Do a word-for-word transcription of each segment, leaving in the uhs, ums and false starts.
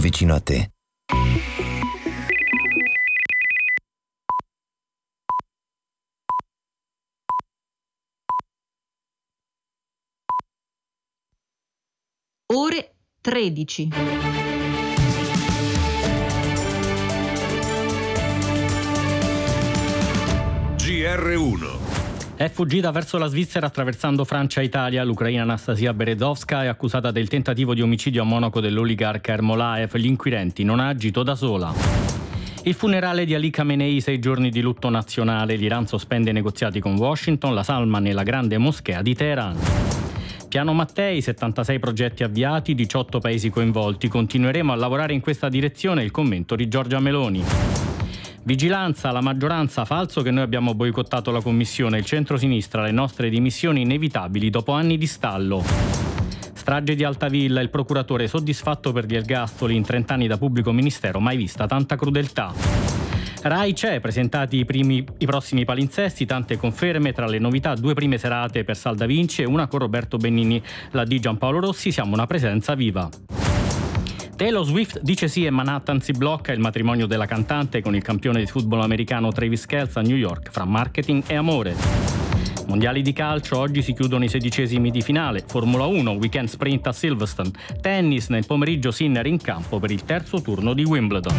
vicino a te. Ore tredici. G R uno. È fuggita verso la Svizzera attraversando Francia e Italia. L'ucraina Anastasia Berezovska è accusata del tentativo di omicidio a Monaco dell'oligarca Ermolaev. Gli inquirenti: non ha agito da sola. Il funerale di Ali Khamenei, sei giorni di lutto nazionale. L'Iran sospende i negoziati con Washington, la Salman e la grande moschea di Teheran. Piano Mattei, settantasei progetti avviati, diciotto paesi coinvolti. Continueremo a lavorare in questa direzione, il commento di Giorgia Meloni. Vigilanza, la maggioranza, falso che noi abbiamo boicottato la commissione, il centro-sinistra, le nostre dimissioni inevitabili dopo anni di stallo. Strage di Altavilla, il procuratore soddisfatto per gli ergastoli in trent'anni da pubblico ministero, mai vista tanta crudeltà. Rai c'è, presentati i, primi, i prossimi palinsesti, tante conferme, tra le novità due prime serate per Salda Vinci e una con Roberto Benigni, la di Giampaolo Rossi, siamo una presenza viva. Taylor Swift dice sì e Manhattan si blocca, il matrimonio della cantante con il campione di football americano Travis Kelce a New York, fra marketing e amore. Mondiali di calcio, oggi si chiudono i sedicesimi di finale, Formula uno, weekend sprint a Silverstone, tennis, nel pomeriggio Sinner in campo per il terzo turno di Wimbledon.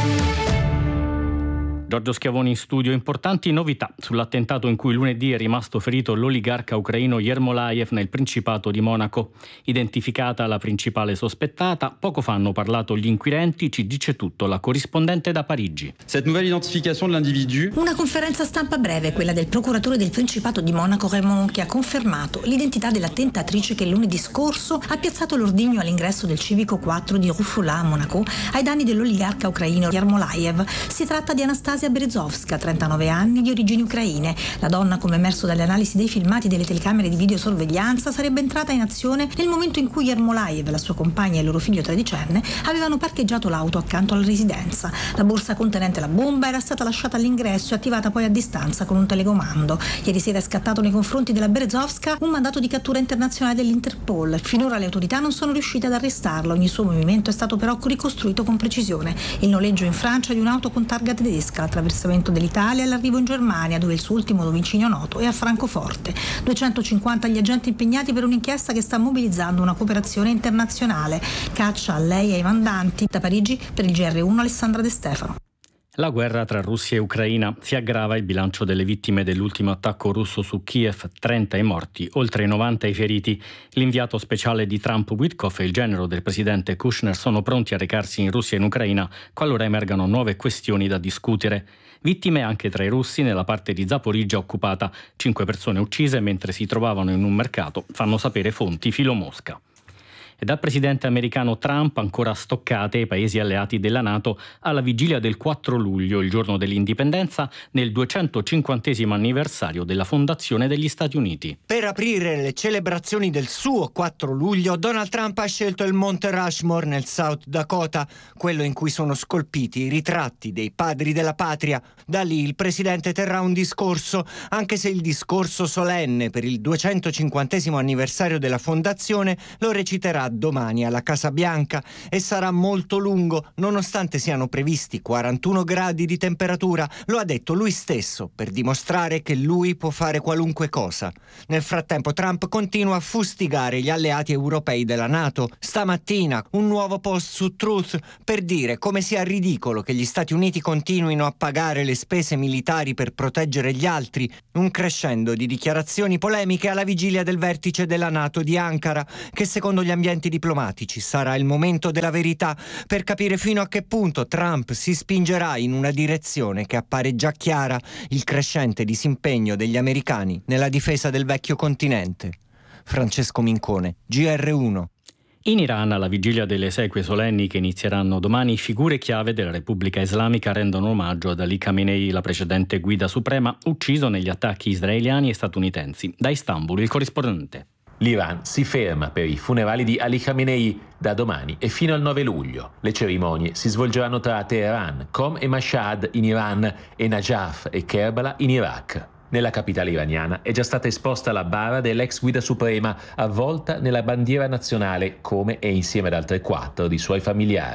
Giorgio Schiavoni in studio. Importanti novità sull'attentato in cui lunedì è rimasto ferito l'oligarca ucraino Ermolaev nel Principato di Monaco. Identificata la principale sospettata, poco fa hanno parlato gli inquirenti, ci dice tutto la corrispondente da Parigi. Cette nouvelle identification de l'individu. Una conferenza stampa breve, quella del procuratore del Principato di Monaco Raymond, che ha confermato l'identità della tentatrice che lunedì scorso ha piazzato l'ordigno all'ingresso del civico quattro di Ruffola a Monaco ai danni dell'oligarca ucraino Ermolaev. Si tratta di Anastasia Berezovska, trentanove anni, di origini ucraine. La donna, come emerso dalle analisi dei filmati delle telecamere di videosorveglianza, sarebbe entrata in azione nel momento in cui Ermolaev, la sua compagna e il loro figlio tredicenne avevano parcheggiato l'auto accanto alla residenza. La borsa contenente la bomba era stata lasciata all'ingresso e attivata poi a distanza con un telecomando. Ieri sera è scattato nei confronti della Berezovska un mandato di cattura internazionale dell'Interpol. Finora le autorità non sono riuscite ad arrestarlo. Ogni suo movimento è stato però ricostruito con precisione. Il noleggio in Francia di un'auto con targa tedesca, l'attraversamento dell'Italia e l'arrivo in Germania, dove il suo ultimo domicilio noto è a Francoforte. duecentocinquanta gli agenti impegnati per un'inchiesta che sta mobilizzando una cooperazione internazionale. Caccia a lei e ai mandanti. Da Parigi per il G R uno Alessandra De Stefano. La guerra tra Russia e Ucraina. Si aggrava il bilancio delle vittime dell'ultimo attacco russo su Kiev, trenta i morti, oltre i novanta i feriti. L'inviato speciale di Trump Witkoff e il genero del presidente Kushner sono pronti a recarsi in Russia e in Ucraina qualora emergano nuove questioni da discutere. Vittime anche tra i russi nella parte di Zaporizhzhia occupata, cinque persone uccise mentre si trovavano in un mercato, fanno sapere fonti filo Mosca. E dal presidente americano Trump ancora stoccate i paesi alleati della NATO alla vigilia del quattro luglio, il giorno dell'indipendenza, nel duecentocinquantesimo anniversario della fondazione degli Stati Uniti. Per aprire le celebrazioni del suo quattro luglio, Donald Trump ha scelto il Monte Rushmore nel South Dakota, quello in cui sono scolpiti i ritratti dei padri della patria. Da lì il presidente terrà un discorso, anche se il discorso solenne per il duecentocinquantesimo anniversario della fondazione lo reciterà domani alla Casa Bianca e sarà molto lungo, nonostante siano previsti quarantuno gradi di temperatura. Lo ha detto lui stesso, per dimostrare che lui può fare qualunque cosa. Nel frattempo Trump continua a fustigare gli alleati europei della NATO. Stamattina un nuovo post su Truth per dire come sia ridicolo che gli Stati Uniti continuino a pagare le spese militari per proteggere gli altri. Un crescendo di dichiarazioni polemiche alla vigilia del vertice della NATO di Ankara, che secondo gli ambienti diplomatici sarà il momento della verità per capire fino a che punto Trump si spingerà in una direzione che appare già chiara: il crescente disimpegno degli americani nella difesa del vecchio continente. Francesco Mincone, G R uno. In Iran, alla vigilia delle esequie solenni che inizieranno domani, figure chiave della Repubblica Islamica rendono omaggio ad Ali Khamenei, la precedente guida suprema, ucciso negli attacchi israeliani e statunitensi. Da Istanbul, il corrispondente. L'Iran si ferma per i funerali di Ali Khamenei da domani e fino al nove luglio. Le cerimonie si svolgeranno tra Teheran, Qom e Mashhad in Iran e Najaf e Kerbala in Iraq. Nella capitale iraniana è già stata esposta la bara dell'ex guida suprema, avvolta nella bandiera nazionale, come e insieme ad altre quattro di suoi familiari.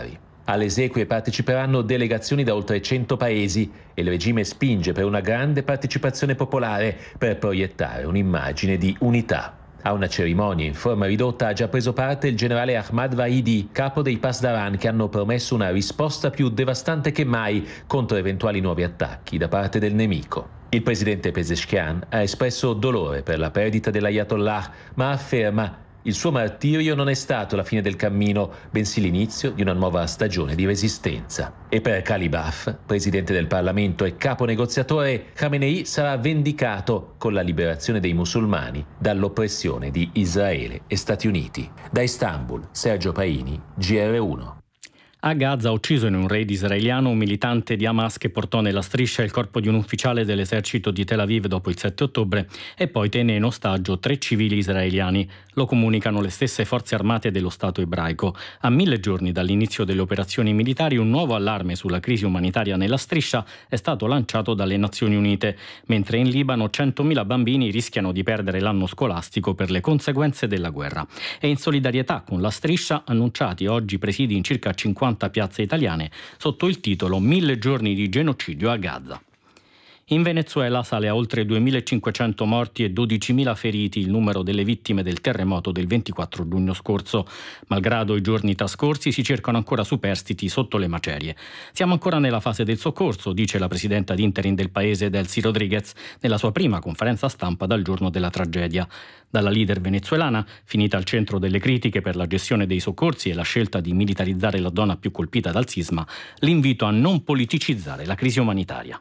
Alle esequie parteciperanno delegazioni da oltre cento paesi e il regime spinge per una grande partecipazione popolare per proiettare un'immagine di unità. A una cerimonia in forma ridotta ha già preso parte il generale Ahmad Vahidi, capo dei Pasdaran, che hanno promesso una risposta più devastante che mai contro eventuali nuovi attacchi da parte del nemico. Il presidente Pezeshkian ha espresso dolore per la perdita dell'Ayatollah, ma afferma: il suo martirio non è stato la fine del cammino, bensì l'inizio di una nuova stagione di resistenza. E per Kalibaf, presidente del Parlamento e capo negoziatore, Khamenei sarà vendicato con la liberazione dei musulmani dall'oppressione di Israele e Stati Uniti. Da Istanbul, Sergio Paini, G R uno. A Gaza, ucciso in un raid israeliano un militante di Hamas che portò nella striscia il corpo di un ufficiale dell'esercito di Tel Aviv dopo il sette ottobre e poi tenne in ostaggio tre civili israeliani. Lo comunicano le stesse forze armate dello Stato ebraico. A mille giorni dall'inizio delle operazioni militari, un nuovo allarme sulla crisi umanitaria nella striscia è stato lanciato dalle Nazioni Unite, mentre in Libano centomila bambini rischiano di perdere l'anno scolastico per le conseguenze della guerra. E in solidarietà con la striscia, annunciati oggi presidi in circa cinquanta piazze italiane sotto il titolo Mille giorni di genocidio a Gaza. In Venezuela sale a oltre duemilacinquecento morti e dodicimila feriti il numero delle vittime del terremoto del ventiquattro giugno scorso. Malgrado i giorni trascorsi, si cercano ancora superstiti sotto le macerie. Siamo ancora nella fase del soccorso, dice la presidenta d'interim del paese Delcy Rodriguez nella sua prima conferenza stampa dal giorno della tragedia. Dalla leader venezuelana, finita al centro delle critiche per la gestione dei soccorsi e la scelta di militarizzare la zona più colpita dal sisma, l'invito a non politicizzare la crisi umanitaria.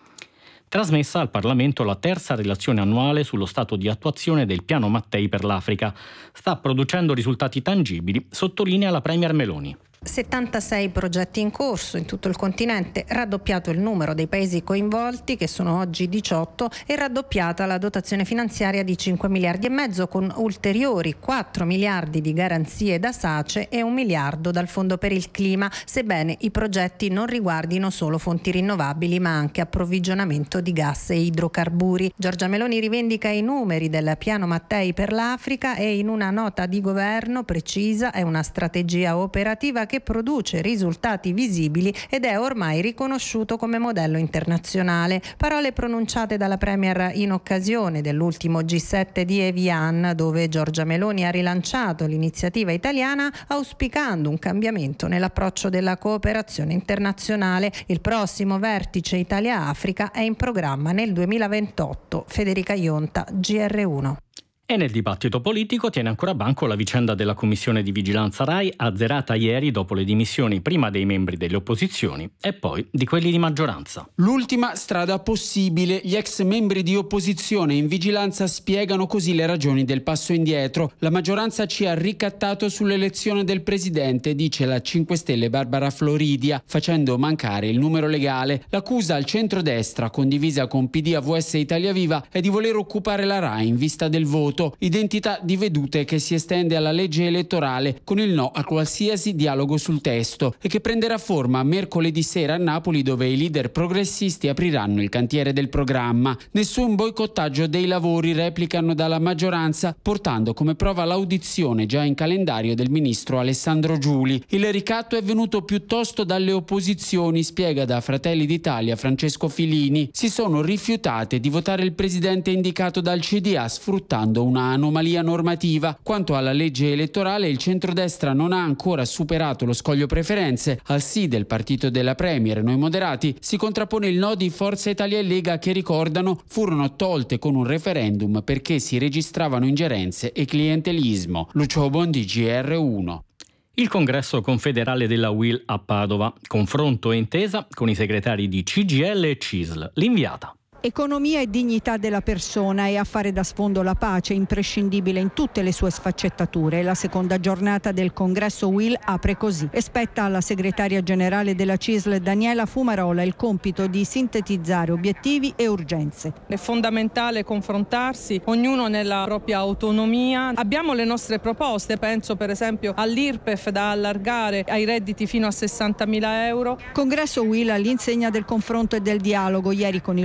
Trasmessa al Parlamento la terza relazione annuale sullo stato di attuazione del Piano Mattei per l'Africa. Sta producendo risultati tangibili, sottolinea la Premier Meloni. settantasei progetti in corso in tutto il continente, raddoppiato il numero dei paesi coinvolti, che sono oggi diciotto, e raddoppiata la dotazione finanziaria di cinque miliardi e mezzo, con ulteriori quattro miliardi di garanzie da SACE e un miliardo dal Fondo per il Clima, sebbene i progetti non riguardino solo fonti rinnovabili ma anche approvvigionamento di gas e idrocarburi. Giorgia Meloni rivendica i numeri del Piano Mattei per l'Africa e in una nota di governo precisa è una strategia operativa che che produce risultati visibili ed è ormai riconosciuto come modello internazionale. Parole pronunciate dalla Premier in occasione dell'ultimo G sette di Evian, dove Giorgia Meloni ha rilanciato l'iniziativa italiana auspicando un cambiamento nell'approccio della cooperazione internazionale. Il prossimo vertice Italia-Africa è in programma nel duemilaventotto. Federica Ionta, G R uno. E nel dibattito politico tiene ancora banco la vicenda della commissione di vigilanza RAI, azzerata ieri dopo le dimissioni prima dei membri delle opposizioni e poi di quelli di maggioranza. L'ultima strada possibile. Gli ex membri di opposizione in vigilanza spiegano così le ragioni del passo indietro. La maggioranza ci ha ricattato sull'elezione del presidente, dice la cinque Stelle Barbara Floridia, facendo mancare il numero legale. L'accusa al centrodestra, condivisa con P D, A V S e Italia Viva, è di voler occupare la RAI in vista del voto. Identità di vedute che si estende alla legge elettorale con il no a qualsiasi dialogo sul testo e che prenderà forma mercoledì sera a Napoli, dove i leader progressisti apriranno il cantiere del programma. Nessun boicottaggio dei lavori, replicano dalla maggioranza, portando come prova l'audizione già in calendario del ministro Alessandro Giuli. Il ricatto è venuto piuttosto dalle opposizioni, spiega da Fratelli d'Italia Francesco Filini. Si sono rifiutate di votare il presidente indicato dal C D A, sfruttando una anomalia normativa. Quanto alla legge elettorale, il centrodestra non ha ancora superato lo scoglio preferenze. Al sì del partito della Premier, Noi Moderati, si contrappone il no di Forza Italia e Lega, che, ricordano, furono tolte con un referendum perché si registravano ingerenze e clientelismo. Lucio Bondi, G R uno. Il congresso confederale della U I L a Padova. Confronto e intesa con i segretari di C G I L e C I S L. L'inviata. Economia e dignità della persona e a fare da sfondo la pace, imprescindibile in tutte le sue sfaccettature. La seconda giornata del congresso U I L apre così e spetta alla segretaria generale della C I S L Daniela Fumarola il compito di sintetizzare obiettivi e urgenze. È fondamentale confrontarsi, ognuno nella propria autonomia. Abbiamo le nostre proposte, penso per esempio all'I R P E F da allargare ai redditi fino a sessantamila euro. Congresso U I L all'insegna del confronto e del dialogo. Ieri con il governo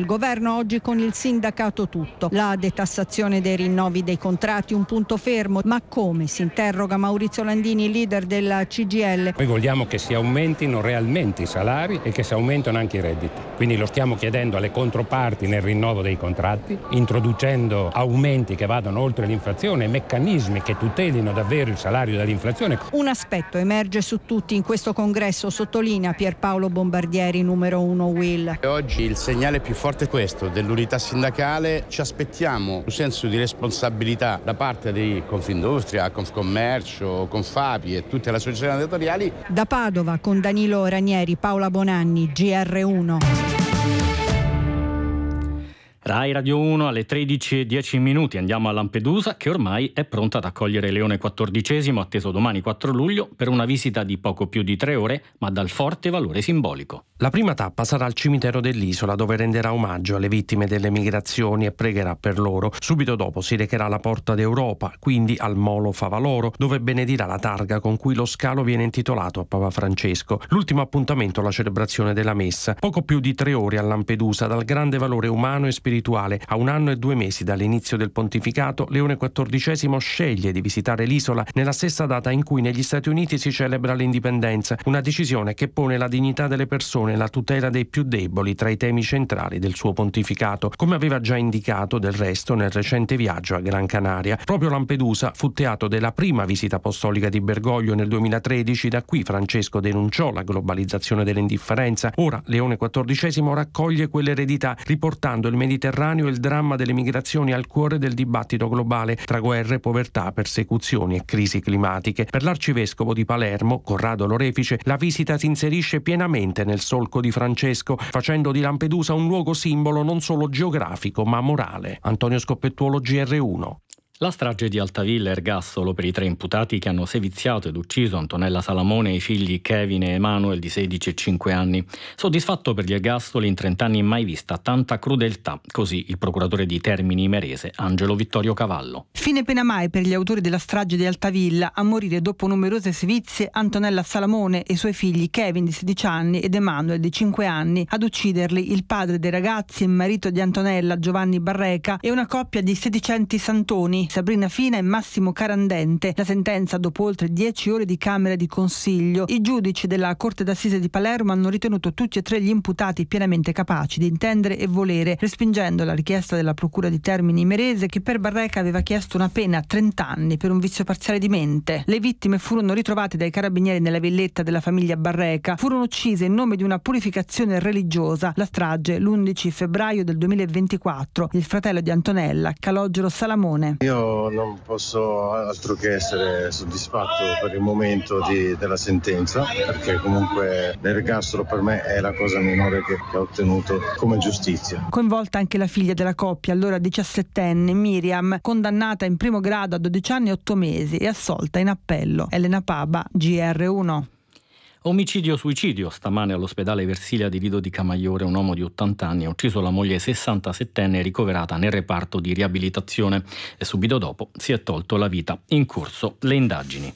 parlano oggi con il sindacato tutto. La detassazione dei rinnovi dei contratti un punto fermo, ma come? Si interroga Maurizio Landini, leader della C G I L. Noi vogliamo che si aumentino realmente i salari e che si aumentino anche i redditi. Quindi lo stiamo chiedendo alle controparti nel rinnovo dei contratti, introducendo aumenti che vadano oltre l'inflazione, meccanismi che tutelino davvero il salario dall'inflazione. Un aspetto emerge su tutti in questo congresso, sottolinea Pierpaolo Bombardieri, numero uno U I L. Oggi il segnale più forte è questo, dell'unità sindacale. Ci aspettiamo un senso di responsabilità da parte di Confindustria, Confcommercio, Confapi e tutte le associazioni datoriali. Da Padova con Danilo Ranieri, Paola Bonanni, G R uno. Rai Radio uno alle tredici e dieci minuti, andiamo a Lampedusa che ormai è pronta ad accogliere Leone quattordicesimo, atteso domani quattro luglio, per una visita di poco più di tre ore, ma dal forte valore simbolico. La prima tappa sarà al cimitero dell'isola, dove renderà omaggio alle vittime delle migrazioni e pregherà per loro. Subito dopo si recherà alla Porta d'Europa, quindi al Molo Favaloro, dove benedirà la targa con cui lo scalo viene intitolato a Papa Francesco. L'ultimo appuntamento, la celebrazione della messa. Poco più di tre ore a Lampedusa, dal grande valore umano e spirituale. A un anno e due mesi dall'inizio del pontificato, Leone quattordicesimo sceglie di visitare l'isola nella stessa data in cui negli Stati Uniti si celebra l'indipendenza, una decisione che pone la dignità delle persone e la tutela dei più deboli tra i temi centrali del suo pontificato, come aveva già indicato del resto nel recente viaggio a Gran Canaria. Proprio Lampedusa fu teatro della prima visita apostolica di Bergoglio nel duemilatredici, da qui Francesco denunciò la globalizzazione dell'indifferenza. Ora Leone quattordicesimo raccoglie quell'eredità, riportando il Mediterraneo e il dramma delle migrazioni al cuore del dibattito globale tra guerre, povertà, persecuzioni e crisi climatiche. Per l'arcivescovo di Palermo, Corrado Lorefice, la visita si inserisce pienamente nel solco di Francesco, facendo di Lampedusa un luogo simbolo non solo geografico ma morale. Antonio Scoppettuolo, G R uno. La strage di Altavilla, ergastolo per i tre imputati che hanno seviziato ed ucciso Antonella Salamone e i figli Kevin e Emanuel di sedici e cinque anni. Soddisfatto per gli ergastoli, in trent'anni mai vista tanta crudeltà, così il procuratore di Termini Imerese, Angelo Vittorio Cavallo. Fine pena mai per gli autori della strage di Altavilla, a morire dopo numerose sevizie Antonella Salamone e i suoi figli Kevin di sedici anni ed Emanuel di cinque anni, ad ucciderli il padre dei ragazzi e marito di Antonella, Giovanni Barreca, e una coppia di sedicenti santoni, Sabrina Fina e Massimo Carandente. La sentenza dopo oltre dieci ore di camera di consiglio. I giudici della Corte d'Assise di Palermo hanno ritenuto tutti e tre gli imputati pienamente capaci di intendere e volere, respingendo la richiesta della Procura di Termini Imerese, che per Barreca aveva chiesto una pena a trenta anni per un vizio parziale di mente. Le vittime furono ritrovate dai carabinieri nella villetta della famiglia Barreca. Furono uccise in nome di una purificazione religiosa. La strage l'undici febbraio del duemilaventiquattro. Il fratello di Antonella, Calogero Salamone. Io non posso altro che essere soddisfatto per il momento di, della sentenza, perché comunque l'ergastolo per me è la cosa minore che, che ho ottenuto come giustizia. Coinvolta anche la figlia della coppia, allora diciassettenne, Miriam, condannata in primo grado a dodici anni e otto mesi e assolta in appello. Elena Paba, G R uno. Omicidio-suicidio. Stamane all'ospedale Versilia di Lido di Camaiore un uomo di ottanta anni ha ucciso la moglie sessantasettenne ricoverata nel reparto di riabilitazione e subito dopo si è tolto la vita. In corso le indagini.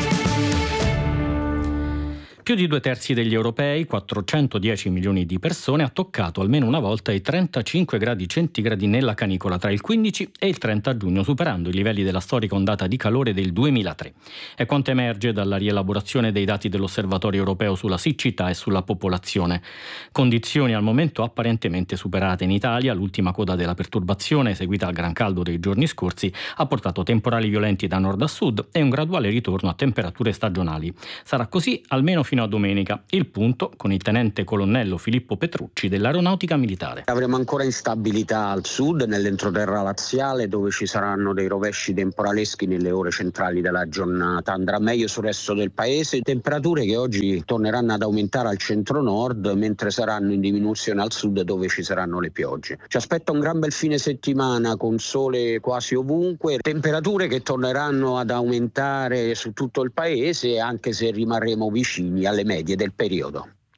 Più di due terzi degli europei, quattrocentodieci milioni di persone, ha toccato almeno una volta i trentacinque gradi centigradi nella canicola tra il quindici e il trenta giugno, superando i livelli della storica ondata di calore del duemilatré. È quanto emerge dalla rielaborazione dei dati dell'Osservatorio europeo sulla siccità e sulla popolazione. Condizioni al momento apparentemente superate in Italia. L'ultima coda della perturbazione, seguita al gran caldo dei giorni scorsi, ha portato temporali violenti da nord a sud e un graduale ritorno a temperature stagionali. Sarà così almeno fino a domenica. Il punto con il tenente colonnello Filippo Petrucci dell'Aeronautica Militare. Avremo ancora instabilità al sud, nell'entroterra laziale, dove ci saranno dei rovesci temporaleschi nelle ore centrali della giornata. Andrà meglio sul resto del paese, temperature che oggi torneranno ad aumentare al centro-nord, mentre saranno in diminuzione al sud, dove ci saranno le piogge. Ci aspetta un gran bel fine settimana con sole quasi ovunque, temperature che torneranno ad aumentare su tutto il paese, anche se rimarremo vicini alle medie del periodo.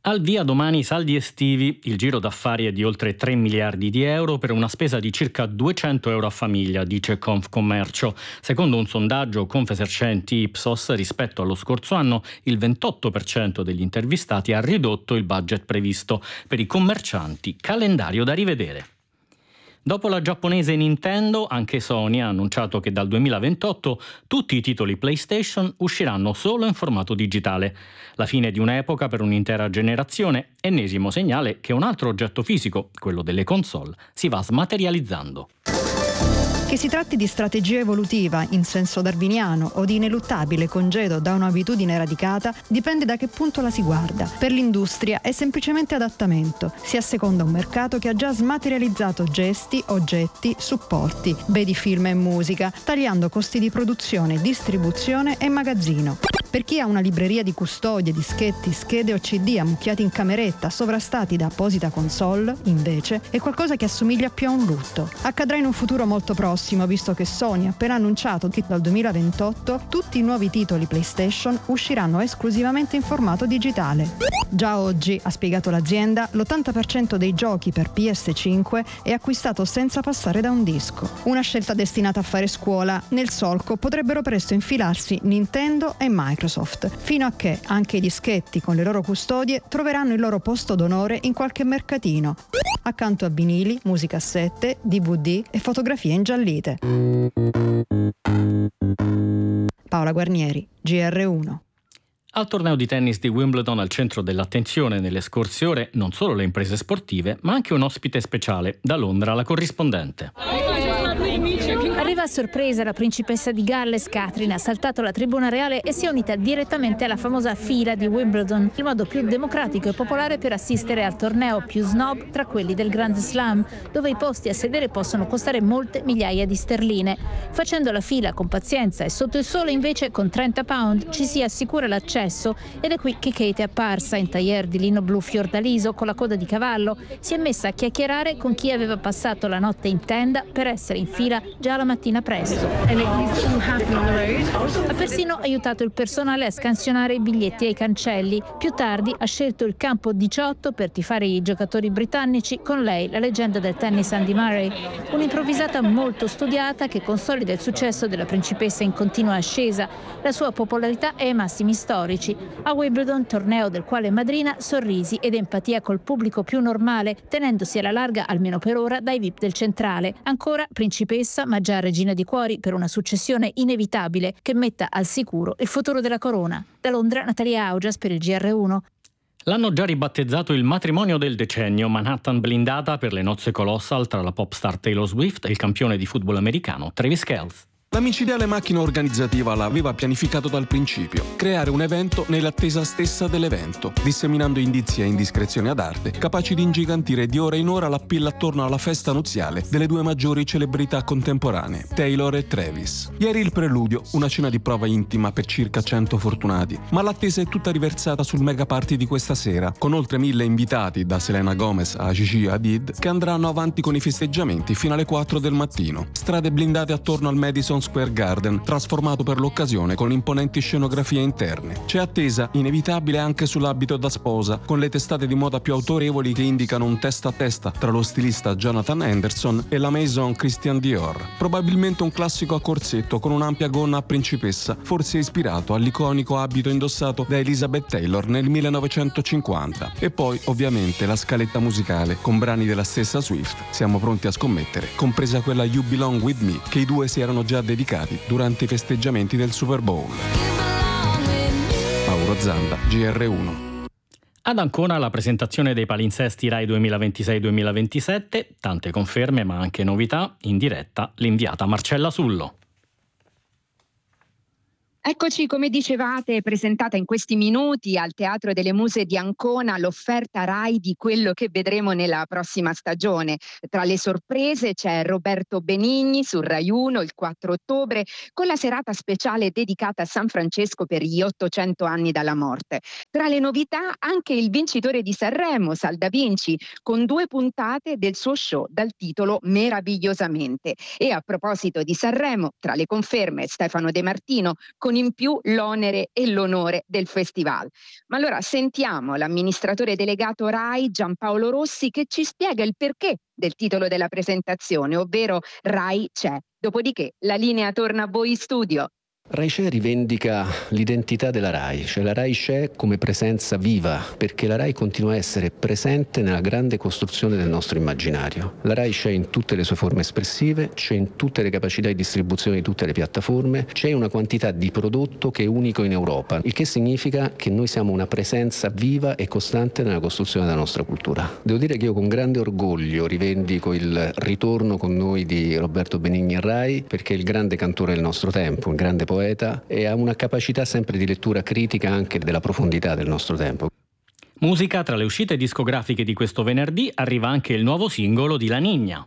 Al via domani i saldi estivi, il giro d'affari è di oltre tre miliardi di euro per una spesa di circa duecento euro a famiglia, dice Confcommercio. Secondo un sondaggio Confesercenti Ipsos, rispetto allo scorso anno, il ventotto per cento degli intervistati ha ridotto il budget previsto. Per i commercianti, calendario da rivedere. Dopo la giapponese Nintendo, anche Sony ha annunciato che dal duemilaventotto tutti i titoli PlayStation usciranno solo in formato digitale. La fine di un'epoca per un'intera generazione, ennesimo segnale che un altro oggetto fisico, quello delle console, si va smaterializzando. Che si tratti di strategia evolutiva in senso darwiniano o di ineluttabile congedo da un'abitudine radicata dipende da che punto la si guarda. Per l'industria è semplicemente adattamento. Si asseconda un mercato che ha già smaterializzato gesti, oggetti, supporti, vedi film e musica, tagliando costi di produzione, distribuzione e magazzino. Per chi ha una libreria di custodie, dischetti, schede o C D ammucchiati in cameretta, sovrastati da apposita console, invece, è qualcosa che assomiglia più a un lutto. Accadrà in un futuro molto prossimo, visto che Sony ha appena annunciato che dal duemilaventotto tutti i nuovi titoli PlayStation usciranno esclusivamente in formato digitale. Già oggi, ha spiegato l'azienda, l'ottanta per cento dei giochi per P S cinque è acquistato senza passare da un disco. Una scelta destinata a fare scuola. Nel solco potrebbero presto infilarsi Nintendo e Microsoft. Fino a che anche i dischetti con le loro custodie troveranno il loro posto d'onore in qualche mercatino, accanto a vinili, musicassette, D V D e fotografie ingiallite. Paola Guarnieri, G R uno. Al torneo di tennis di Wimbledon al centro dell'attenzione nelle scorse ore non solo le imprese sportive, ma anche un ospite speciale. Da Londra la corrispondente. Arriva a sorpresa la principessa di Galles, Catherine, ha saltato la tribuna reale e si è unita direttamente alla famosa fila di Wimbledon, il modo più democratico e popolare per assistere al torneo più snob tra quelli del Grand Slam, dove i posti a sedere possono costare molte migliaia di sterline. Facendo la fila con pazienza e sotto il sole invece con trenta pound ci si assicura l'accesso ed è qui che Kate è apparsa in tailleur di lino blu fiordaliso con la coda di cavallo. Si è messa a chiacchierare con chi aveva passato la notte in tenda per essere in fila già la mattina presto. Ha persino aiutato il personale a scansionare i biglietti ai cancelli. Più tardi ha scelto il campo diciotto per tifare i giocatori britannici, con lei la leggenda del tennis Andy Murray. Un'improvvisata molto studiata che consolida il successo della principessa in continua ascesa. La sua popolarità è ai massimi storici. A Wimbledon, torneo del quale è madrina, sorrisi ed empatia col pubblico più normale, tenendosi alla larga, almeno per ora, dai V I P del centrale. Ancora principessa, ma già regina di cuori per una successione inevitabile che metta al sicuro il futuro della corona. Da Londra, Natalia Augias per il G R uno. L'hanno già ribattezzato il matrimonio del decennio, Manhattan blindata per le nozze colossal tra la pop star Taylor Swift e il campione di football americano Travis Kelce. La micidiale macchina organizzativa l'aveva pianificato dal principio, creare un evento nell'attesa stessa dell'evento, disseminando indizi e indiscrezioni ad arte, capaci di ingigantire di ora in ora l'appeal attorno alla festa nuziale delle due maggiori celebrità contemporanee, Taylor e Travis. Ieri il preludio, una cena di prova intima per circa cento fortunati, ma l'attesa è tutta riversata sul mega party di questa sera, con oltre mille invitati, da Selena Gomez a Gigi Hadid, che andranno avanti con i festeggiamenti fino alle quattro del mattino. Strade blindate attorno al Madison Square Garden, trasformato per l'occasione con imponenti scenografie interne. C'è attesa inevitabile anche sull'abito da sposa, con le testate di moda più autorevoli che indicano un testa a testa tra lo stilista Jonathan Anderson e la Maison Christian Dior. Probabilmente un classico a corsetto con un'ampia gonna a principessa, forse ispirato all'iconico abito indossato da Elizabeth Taylor nel millenovecentocinquanta. E poi, ovviamente, la scaletta musicale con brani della stessa Swift, siamo pronti a scommettere, compresa quella You Belong With Me, che i due si erano già dedicati durante i festeggiamenti del Super Bowl. Mauro Zanda, G R uno. Ad Ancona la presentazione dei palinsesti Rai duemilaventisei duemilaventisette, tante conferme ma anche novità, in diretta l'inviata Marcella Sullo. Eccoci, come dicevate, presentata in questi minuti al Teatro delle Muse di Ancona l'offerta Rai di quello che vedremo nella prossima stagione. Tra le sorprese c'è Roberto Benigni su Rai uno il quattro ottobre con la serata speciale dedicata a San Francesco per gli ottocento anni dalla morte. Tra le novità anche il vincitore di Sanremo, Sal Da Vinci, con due puntate del suo show dal titolo Meravigliosamente. E a proposito di Sanremo, tra le conferme Stefano De Martino con con in più l'onere e l'onore del festival. Ma allora sentiamo l'amministratore delegato RAI Giampaolo Rossi che ci spiega il perché del titolo della presentazione, ovvero RAI c'è. Dopodiché la linea torna a voi in studio. RAI c'è rivendica l'identità della RAI, cioè la RAI c'è come presenza viva, perché la RAI continua a essere presente nella grande costruzione del nostro immaginario. La RAI c'è in tutte le sue forme espressive, c'è in tutte le capacità di distribuzione di tutte le piattaforme, c'è una quantità di prodotto che è unico in Europa, il che significa che noi siamo una presenza viva e costante nella costruzione della nostra cultura. Devo dire che io con grande orgoglio rivendico il ritorno con noi di Roberto Benigni a RAI, perché è il grande cantore del nostro tempo, un grande poeta e ha una capacità sempre di lettura critica anche della profondità del nostro tempo. Musica. Tra le uscite discografiche di questo venerdì arriva anche il nuovo singolo di La Niña.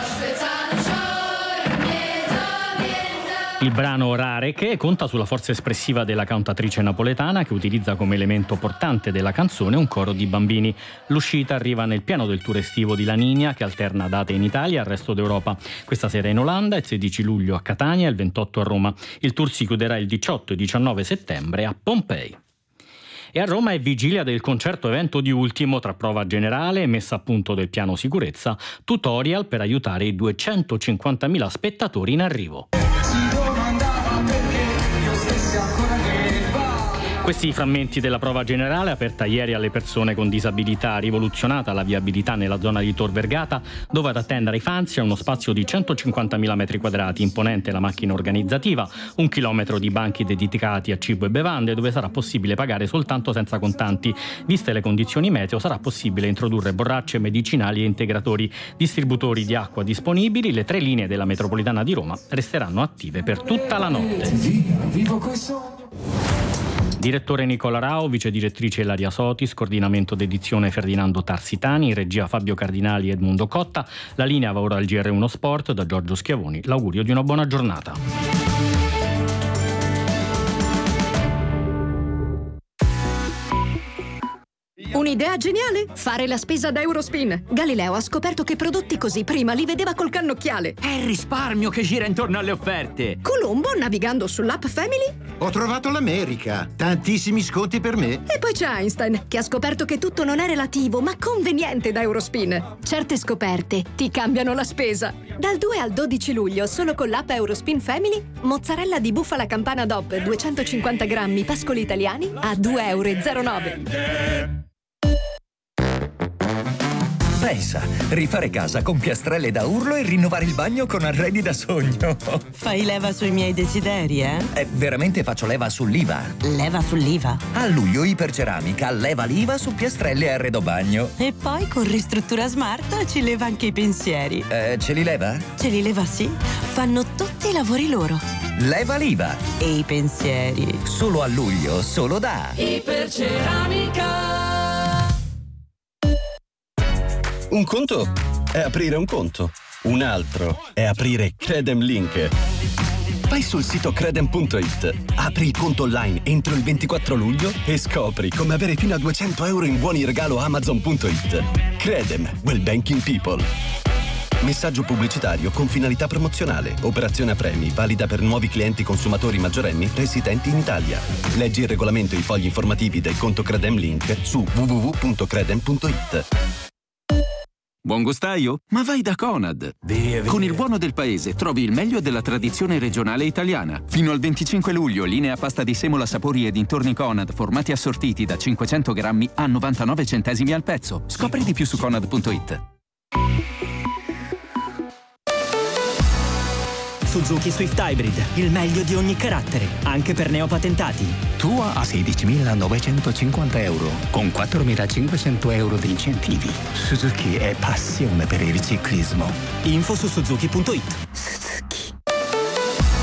Il brano Rare, che conta sulla forza espressiva della cantatrice napoletana, che utilizza come elemento portante della canzone un coro di bambini. L'uscita arriva nel piano del tour estivo di La Niña, che alterna date in Italia e al resto d'Europa. Questa sera in Olanda, il sedici luglio a Catania e il ventotto a Roma. Il tour si chiuderà il diciotto e diciannove settembre a Pompei. E a Roma è vigilia del concerto evento di Ultimo, tra prova generale e messa a punto del piano sicurezza, tutorial per aiutare i duecentocinquantamila spettatori in arrivo. Questi frammenti della prova generale, aperta ieri alle persone con disabilità, rivoluzionata la viabilità nella zona di Tor Vergata, dove ad attendere i fans c'è uno spazio di centocinquantamila metri quadrati, imponente la macchina organizzativa, un chilometro di banchi dedicati a cibo e bevande, dove sarà possibile pagare soltanto senza contanti. Viste le condizioni meteo, sarà possibile introdurre borracce, medicinali e integratori. Distributori di acqua disponibili, le tre linee della metropolitana di Roma resteranno attive per tutta la notte. Vivo questo. Direttore Nicola Rao, vice direttrice Ilaria Sotis, coordinamento d'edizione Ferdinando Tarsitani, regia Fabio Cardinali e Edmundo Cotta. La linea va ora al G R uno Sport da Giorgio Schiavoni. L'augurio di una buona giornata. Un'idea geniale? Fare la spesa da Eurospin. Galileo ha scoperto che prodotti così prima li vedeva col cannocchiale. È il risparmio che gira intorno alle offerte. Colombo, navigando sull'app Family. Ho trovato l'America. Tantissimi sconti per me. E poi c'è Einstein, che ha scoperto che tutto non è relativo, ma conveniente da Eurospin. Certe scoperte ti cambiano la spesa. Dal due al dodici luglio, solo con l'app Eurospin Family, mozzarella di bufala campana D O P duecentocinquanta grammi pascoli italiani a due virgola zero nove euro. Pensa, rifare casa con piastrelle da urlo e rinnovare il bagno con arredi da sogno. Fai leva sui miei desideri, eh? Eh, veramente faccio leva sull'I V A. Leva sull'I V A? A luglio Iperceramica leva l'I V A su piastrelle e arredo bagno. E poi con Ristruttura Smart ci leva anche i pensieri. Eh, ce li leva? Ce li leva, sì. Fanno tutti i lavori loro. Leva l'I V A. E i pensieri. Solo a luglio, solo da Iperceramica. Un conto è aprire un conto, un altro è aprire Credem Link. Vai sul sito credem punto it, apri il conto online entro il ventiquattro luglio e scopri come avere fino a duecento euro in buoni regalo amazon punto it. Credem, well banking people. Messaggio pubblicitario con finalità promozionale. Operazione a premi, valida per nuovi clienti consumatori maggiorenni residenti in Italia. Leggi il regolamento e i fogli informativi del conto Credem Link su w w w punto credem punto it. Buon gustaio? Ma vai da Conad! Via, via. Con il buono del paese trovi il meglio della tradizione regionale italiana. Fino al venticinque luglio, linea pasta di semola, sapori e dintorni Conad, formati assortiti da cinquecento grammi a novantanove centesimi al pezzo. Scopri di più su conad punto it. Suzuki Swift Hybrid, il meglio di ogni carattere, anche per neopatentati. Tua a sedicimilanovecentocinquanta euro, con quattromilacinquecento euro di incentivi. Suzuki è passione per il ciclismo. Info su suzuki punto it. Suzuki.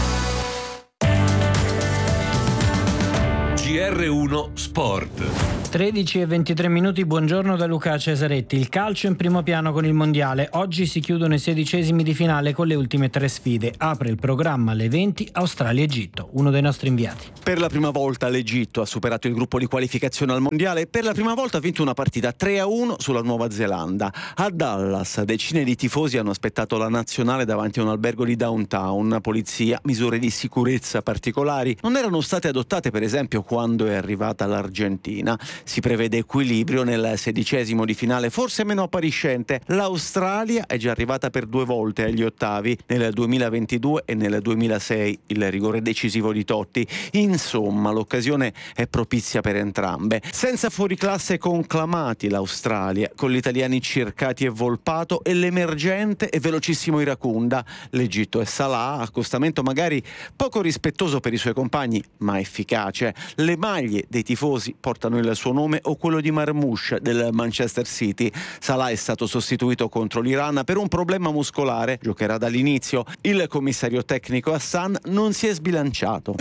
G R uno Sport. tredici e ventitré minuti, buongiorno da Luca Cesaretti. Il calcio in primo piano con il mondiale. Oggi si chiudono i sedicesimi di finale con le ultime tre sfide. Apre il programma alle venti Australia-Egitto, uno dei nostri inviati. Per la prima volta l'Egitto ha superato il gruppo di qualificazione al mondiale e per la prima volta ha vinto una partita tre a uno sulla Nuova Zelanda. A Dallas decine di tifosi hanno aspettato la nazionale davanti a un albergo di downtown. Polizia, misure di sicurezza particolari non erano state adottate per esempio quando è arrivata l'Argentina. Si prevede equilibrio nel sedicesimo di finale, forse meno appariscente. L'Australia è già arrivata per due volte agli ottavi, nel duemilaventidue e nel duemilasei, il rigore decisivo di Totti. Insomma, l'occasione è propizia per entrambe. Senza fuoriclasse conclamati l'Australia, con gli italiani cercati e Volpato e l'emergente e velocissimo Iracunda. L'Egitto è Salah, accostamento magari poco rispettoso per i suoi compagni, ma efficace. Le maglie dei tifosi portano il suo nome o quello di Marmoush del Manchester City. Salah è stato sostituito contro l'Iran per un problema muscolare, giocherà dall'inizio. Il commissario tecnico Hassan non si è sbilanciato.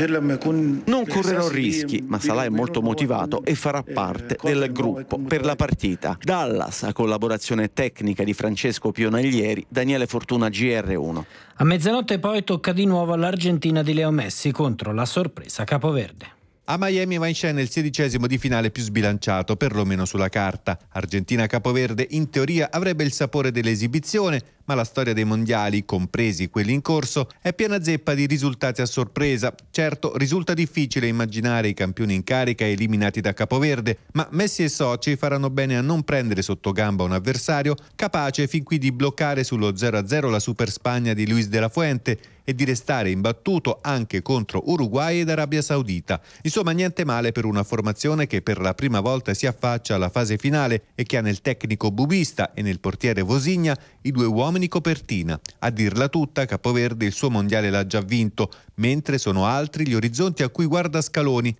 Non correrò rischi, ma Salah è molto motivato e farà parte del gruppo per la partita. Dallas, a collaborazione tecnica di Francesco Pionaglieri, Daniele Fortuna, G R uno. A mezzanotte poi tocca di nuovo all'Argentina di Leo Messi contro la sorpresa Capoverde. A Miami va in scena il sedicesimo di finale più sbilanciato, perlomeno sulla carta. Argentina-Capoverde in teoria avrebbe il sapore dell'esibizione, ma la storia dei mondiali, compresi quelli in corso, è piena zeppa di risultati a sorpresa. Certo, risulta difficile immaginare i campioni in carica eliminati da Capoverde, ma Messi e soci faranno bene a non prendere sotto gamba un avversario capace fin qui di bloccare sullo zero a zero la Super Spagna di Luis de la Fuente e di restare imbattuto anche contro Uruguay ed Arabia Saudita. Insomma, niente male per una formazione che per la prima volta si affaccia alla fase finale e che ha nel tecnico Bubista e nel portiere Vosigna i due uomini copertina. A dirla tutta, Capoverde il suo mondiale l'ha già vinto, mentre sono altri gli orizzonti a cui guarda Scaloni.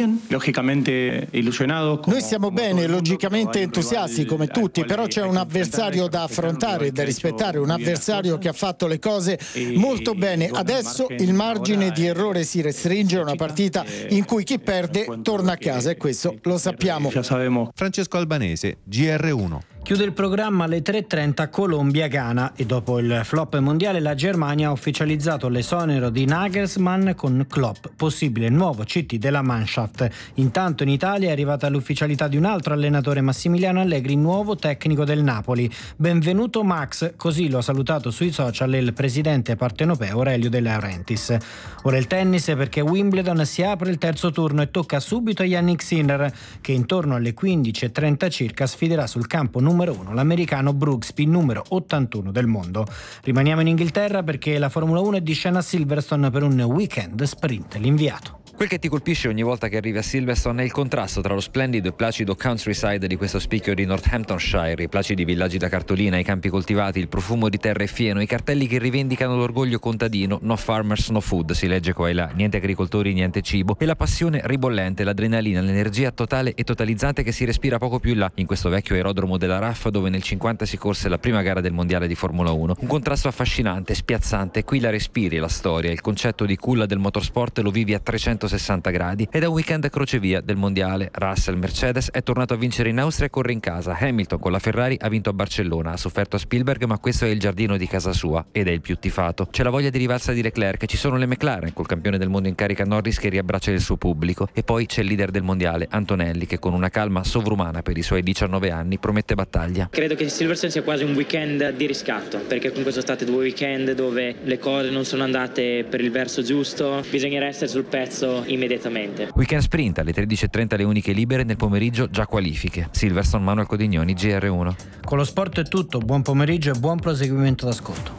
Noi siamo bene, logicamente entusiasti come tutti, però c'è un avversario da affrontare e da rispettare, un avversario che ha fatto le cose molto bene. Adesso il margine di errore si restringe a una partita in cui chi perde torna a casa e questo lo sappiamo. Francesco Albanese, G R uno. Chiude il programma alle tre e trenta Colombia-Ghana e dopo il flop mondiale la Germania ha ufficializzato l'esonero di Nagelsmann con Klopp, possibile nuovo C T della Mannschaft. Intanto in Italia è arrivata l'ufficialità di un altro allenatore, Massimiliano Allegri, nuovo tecnico del Napoli. Benvenuto Max, così lo ha salutato sui social il presidente partenopeo Aurelio De Laurentiis. Ora il tennis, perché Wimbledon si apre il terzo turno e tocca subito a Jannik Sinner, che intorno alle quindici e trenta circa sfiderà sul campo numero uno l'americano Brooksby, numero ottantuno del mondo. Rimaniamo in Inghilterra perché la Formula uno è di scena a Silverstone per un weekend sprint. L'inviato. Quel che ti colpisce ogni volta che arrivi a Silverstone è il contrasto tra lo splendido e placido countryside di questo spicchio di Northamptonshire, i placidi villaggi da cartolina, i campi coltivati, il profumo di terra e fieno, i cartelli che rivendicano l'orgoglio contadino, no farmers no food, si legge qua e là, niente agricoltori, niente cibo, e la passione ribollente, l'adrenalina, l'energia totale e totalizzante che si respira poco più in là, in questo vecchio aerodromo della R A F dove nel cinquanta si corse la prima gara del mondiale di Formula uno. Un contrasto affascinante, spiazzante, qui la respiri la storia, il concetto di culla del motorsport lo vivi a trecentosessanta gradi ed è un weekend crocevia del mondiale. Russell, Mercedes è tornato a vincere in Austria e corre in casa. Hamilton con la Ferrari ha vinto a Barcellona, ha sofferto a Spielberg, ma questo è il giardino di casa sua ed è il più tifato. C'è la voglia di rivalsa di Leclerc, ci sono le McLaren col campione del mondo in carica Norris che riabbraccia il suo pubblico e poi c'è il leader del mondiale Antonelli che con una calma sovrumana per i suoi diciannove anni promette battaglia. Credo che Silverstone sia quasi un weekend di riscatto, perché comunque sono state due weekend dove le cose non sono andate per il verso giusto, bisognerà essere sul pezzo immediatamente. Weekend sprint alle tredici e trenta le uniche libere, nel pomeriggio già qualifiche. Silverstone, Manuel Codignoni, G R uno. Con lo sport è tutto, buon pomeriggio e buon proseguimento d'ascolto.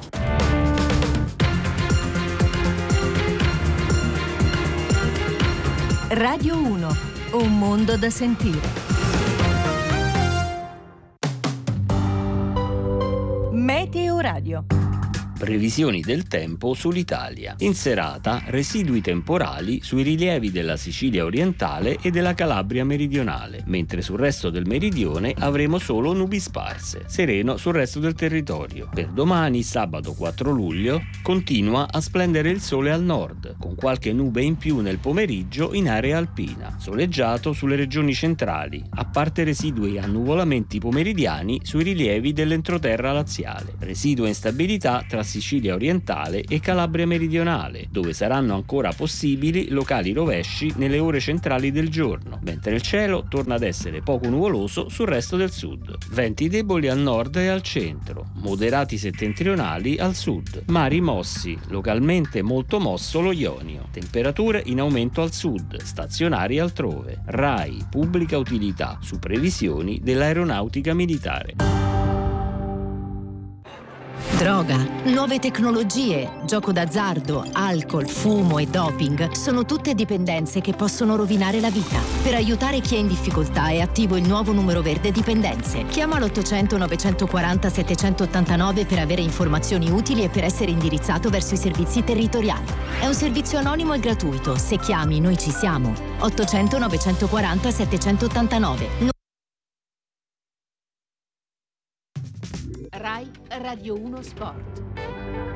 Radio uno, un mondo da sentire. Meteo Radio. Previsioni del tempo sull'Italia. In serata, residui temporali sui rilievi della Sicilia orientale e della Calabria meridionale, mentre sul resto del meridione avremo solo nubi sparse. Sereno sul resto del territorio. Per domani, sabato quattro luglio, continua a splendere il sole al nord, con qualche nube in più nel pomeriggio in area alpina. Soleggiato sulle regioni centrali, a parte residui annuvolamenti pomeridiani sui rilievi dell'entroterra laziale. Residua instabilità tra Sicilia orientale e Calabria meridionale, dove saranno ancora possibili locali rovesci nelle ore centrali del giorno, mentre il cielo torna ad essere poco nuvoloso sul resto del sud. Venti deboli al nord e al centro, moderati settentrionali al sud, mari mossi, localmente molto mosso lo Ionio. Temperature in aumento al sud, stazionari altrove. RAI, pubblica utilità, su previsioni dell'aeronautica militare. Droga, nuove tecnologie, gioco d'azzardo, alcol, fumo e doping sono tutte dipendenze che possono rovinare la vita. Per aiutare chi è in difficoltà è attivo il nuovo numero verde dipendenze. Chiama l'ottocento novecentoquaranta settecentottantanove per avere informazioni utili e per essere indirizzato verso i servizi territoriali. È un servizio anonimo e gratuito. Se chiami, noi ci siamo. ottocento novecentoquaranta settecentottantanove. RAI Radio uno Sport.